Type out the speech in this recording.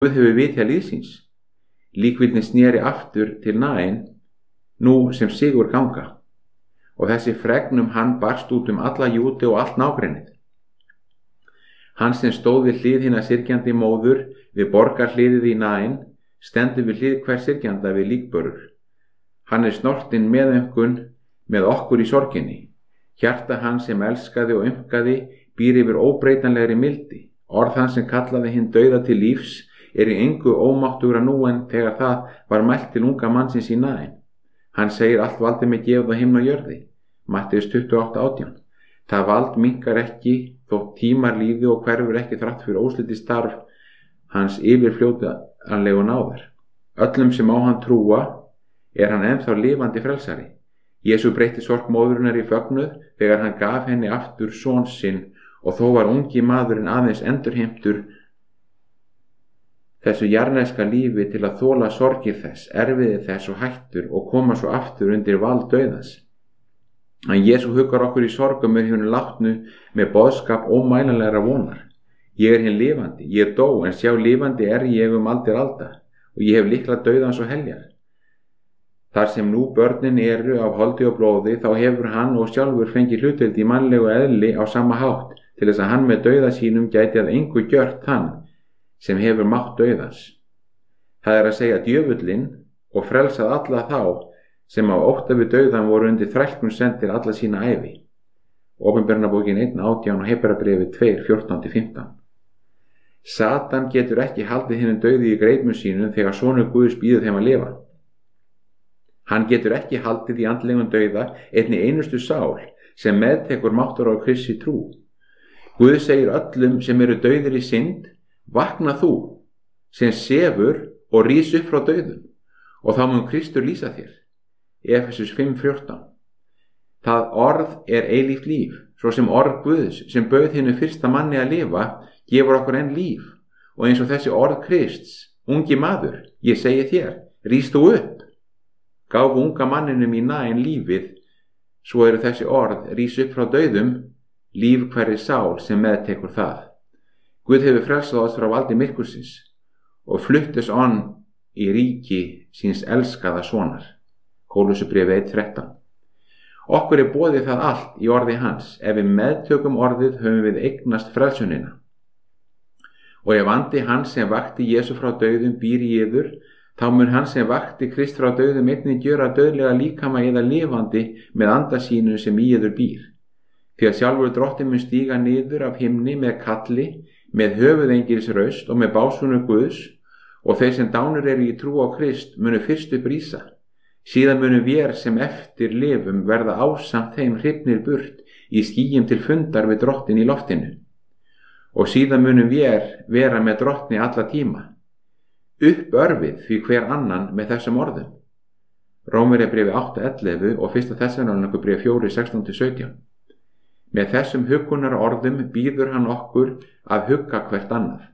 Guð hefur vitjað líðsins. Líkvildin sneri aftur til Nain, nú sem sigur ganga, og þessi fregn hann barst út alla Júdeu og allt nágrennið. Hann sem stóð við hlið hinna syrgjandi móður við borgarhliðið í Nain, stendur við hlið hver syrgjanda við líkbörur. Hann snortinn meðaumkun með okkur í sorginni. Hjarta hann sem elskaði og umkaði býr yfir óbreytanlegri mildi. Orð hann sem kallaði hinn dauða til lífs í engu ómáttugra nú en þegar það var mælt til unga mannsins í Nain. Hann segir allt valdi mig gefið á himni og jörði. Matteus 28:18. Það vald minnkar ekki þótt tímar líði og hverfur ekki þrátt fyrir óslitið starf hans yfirfljótanlegu náðar. Öllum sem á hann trúa hann ennþá lifandi frelsari. Jesú breytti sorg móðurinnar í fögnuð þegar hann gaf henni aftur son sinn og þó var ungi maðurinn aðeins endurheimtur þessu jarðneska lífi til að þola sorgir þess, erfiði þess og hættur og koma svo aftur undir vald dauðans. En Jesú huggar okkur í sorgum hinu látnu með boðskap ómælanlegra vonar. Ég hinn lifandi, ég dó, en sjá lifandi ég aldir alda og ég hef lykla dauðans og heljar. Þar sem nú börnin af holdi og blóði, þá hefur hann og sjálfur fengið hlutdeild í mannlegu eðli á sama hátt, til þess að hann með dauða sínum gæti að engu gjört þann sem hefur mátt dauðans. Það að segja djöfullinn og frelsað alla þá sem á ótta við dauðan voru undir þrælkun sendir alla sína ævi. Opinberunarbókin 1:18 og Hebreabréfið 2:14-15. Satan getur ekki haldið hinum dauði í greipum sínum þegar sonur Guðs býður þeim að lifa. Hann getur ekki haldið í andlegum dauða einni einustu sál sem meðtekur máttur á Kristi trú. Guð segir öllum sem eru dauðir í synd: vakna þú, sem sefur og rís upp frá dauðum, og þá mun Kristur lýsa þér. Efesus 5:14. Það orð eilíft líf, svo sem orð Guðs sem bauð hinu fyrsta manni að lifa, gefur okkur enn líf, og eins og þessi orð Krists: ungi maður, ég segi þér, rís þú upp. Gáfu unga manninum í Nain lífið, svo eru þessi orð: rís upp frá dauðum, líf hverri sál sem meðtekur það. Guð hefur frelsað oss frá valdi myrkursins og fluttis í ríki síns elskaða sonar. Kólussubréfið 1:13. Okkur boðið það allt í orði hans. Ef við meðtökum orðið höfum við eignast frelsunina. Og ef andi hans sem vakti Jesú frá dauðum býr í yður, þá mun hann sem vakti Krist frá dauðum einnig gjöra dauðlega líkama eða lifandi með anda sínu sem í yður býr. Því að sjálfur Drottinn mun stíga niður af himni með kalli, með höfuðengils raust og með básunu Guðs, og þeir sem dánir eru í trú á Krist munu fyrst upp rísa. Síðan munu vér sem eftir lifum verða ásamt þeim hrifnir burt í skýjum til fundar við Drottinn í loftinu. Og síðan munum vér vera með Drottni alla tíma. Uppörfið því hver annan með þessum orðum. Rómverjabréfið 8:11 og 1. Þessalóníkubréfið 4:16-17. Með þessum huggunar orðum býður hann okkur að hugga hvert annað.